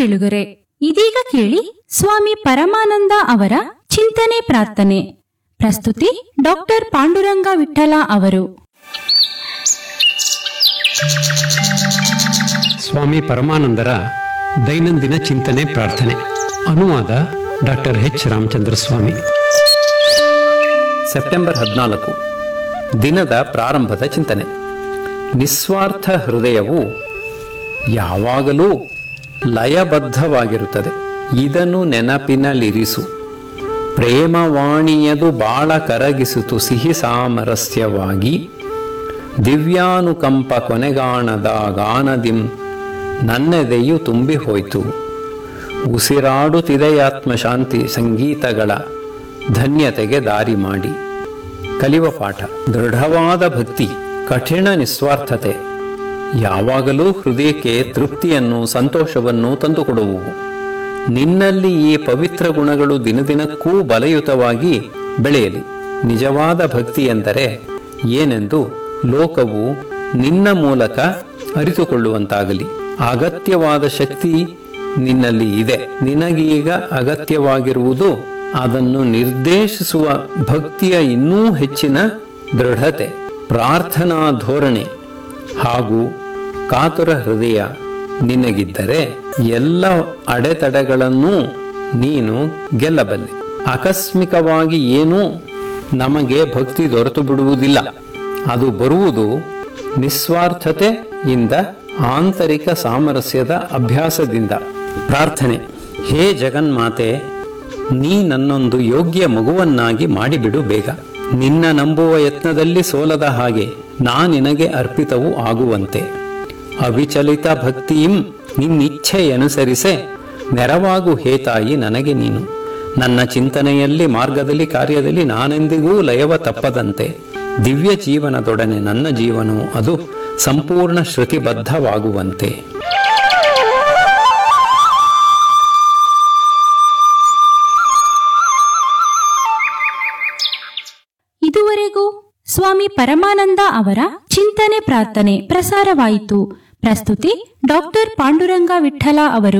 ಕೇಳುಗರೆ, ಇದೀಗ ಕೇಳಿ ಸ್ವಾಮಿ ಪರಮಾನಂದ ಅವರ ಚಿಂತನೆ ಪ್ರಾರ್ಥನೆ. ಪ್ರಸ್ತುತಿ ಡಾಕ್ಟರ್ ಪಾಂಡುರಂಗ ವಿಠಲ ಅವರು. ಸ್ವಾಮಿ ಪರಮಾನಂದರ ದೈನಂದಿನ ಚಿಂತನೆ ಪ್ರಾರ್ಥನೆ. ಅನುವಾದ ಡಾಕ್ಟರ್ ಎಚ್ ರಾಮಚಂದ್ರ ಸ್ವಾಮಿ. ಸೆಪ್ಟೆಂಬರ್ 14 ದಿನದ ಪ್ರಾರಂಭದ ಚಿಂತನೆ. ನಿಸ್ವಾರ್ಥ ಹೃದಯವು ಯಾವಾಗಲೂ ಲಯಬದ್ಧವಾಗಿರುತ್ತದೆ. ಇದನ್ನು ನೆನಪಿನಲ್ಲಿರಿಸು. ಪ್ರೇಮವಾಣಿಯದು ಬಾಳ ಕರಗಿಸಿತು ಸಿಹಿ ಸಾಮರಸ್ಯವಾಗಿ. ದಿವ್ಯಾನುಕಂಪ ಕೊನೆಗಾಣದ ಗಾನದಿಂ ನನ್ನೆದೆಯು ತುಂಬಿ ಹೋಯ್ತು. ಉಸಿರಾಡುತ್ತಿದೆಯಾತ್ಮ ಶಾಂತಿ ಸಂಗೀತಗಳ ಧನ್ಯತೆಗೆ ದಾರಿ ಮಾಡಿ. ಕಲಿಯುವ ಪಾಠ: ದೃಢವಾದ ಭಕ್ತಿ, ಕಠಿಣ ನಿಸ್ವಾರ್ಥತೆ ಯಾವಾಗಲೂ ಹೃದಯಕ್ಕೆ ತೃಪ್ತಿಯನ್ನು, ಸಂತೋಷವನ್ನು ತಂದುಕೊಡುವುವು. ನಿನ್ನಲ್ಲಿ ಈ ಪವಿತ್ರ ಗುಣಗಳು ದಿನದಿನಕ್ಕೂ ಬಲಯುತವಾಗಿ ಬೆಳೆಯಲಿ. ನಿಜವಾದ ಭಕ್ತಿ ಎಂದರೆ ಏನೆಂದು ಲೋಕವು ನಿನ್ನ ಮೂಲಕ ಅರಿತುಕೊಳ್ಳುವಂತಾಗಲಿ. ಅಗತ್ಯವಾದ ಶಕ್ತಿ ನಿನ್ನಲ್ಲಿ ಇದೆ. ನಿನಗೀಗ ಅಗತ್ಯವಾಗಿರುವುದು ಅದನ್ನು ನಿರ್ದೇಶಿಸುವ ಭಕ್ತಿಯ ಇನ್ನೂ ಹೆಚ್ಚಿನ ದೃಢತೆ, ಪ್ರಾರ್ಥನಾ ಧೋರಣೆ ಹಾಗೂ ಕಾತುರ ಹೃದಯ ನಿನಗಿದ್ದರೆ ಎಲ್ಲ ಅಡೆತಡೆಗಳನ್ನೂ ನೀನು ಗೆಲ್ಲಬಲ್ಲೆ. ಆಕಸ್ಮಿಕವಾಗಿ ಏನೂ ನಮಗೆ ಭಕ್ತಿ ದೊರೆತು ಬಿಡುವುದಿಲ್ಲ. ಅದು ಬರುವುದು ನಿಸ್ವಾರ್ಥತೆಯಿಂದ, ಆಂತರಿಕ ಸಾಮರಸ್ಯದ ಅಭ್ಯಾಸದಿಂದ. ಪ್ರಾರ್ಥನೆ: ಹೇ ಜಗನ್ಮಾತೆ, ನೀ ನನ್ನೊಂದು ಯೋಗ್ಯ ಮಗುವನ್ನಾಗಿ ಮಾಡಿಬಿಡು ಬೇಗ. ನಿನ್ನ ನಂಬುವ ಯತ್ನದಲ್ಲಿ ಸೋಲದ ಹಾಗೆ ನಾ ನಿನಗೆ ಅರ್ಪಿತವೂ ಆಗುವಂತೆ. ಅವಿಚಲಿತ ಭಕ್ತಿಯಿಂ ನಿನ್ನಿಚ್ಛೆಯನುಸರಿಸೆ ನೆರವಾಗು ಹೇ ತಾಯಿ ನನಗೆ ನೀನು. ನನ್ನ ಚಿಂತನೆಯಲ್ಲಿ, ಮಾರ್ಗದಲ್ಲಿ, ಕಾರ್ಯದಲ್ಲಿ ನಾನೆಂದಿಗೂ ಲಯವ ತಪ್ಪದಂತೆ. ದಿವ್ಯ ಜೀವನದೊಡನೆ ನನ್ನ ಜೀವನವು ಅದು ಸಂಪೂರ್ಣ ಶ್ರುತಿಬದ್ಧವಾಗುವಂತೆ. ಇದುವರೆಗೂ ಸ್ವಾಮಿ ಪರಮಾನಂದ ಅವರ ಚಿಂತನೆ ಪ್ರಾರ್ಥನೆ ಪ್ರಸಾರವಾಯಿತು. ಪ್ರಸ್ತುತಿ ಡಾಕ್ಟರ್ ಪಾಂಡುರಂಗ ವಿಠಲ ಅವರು.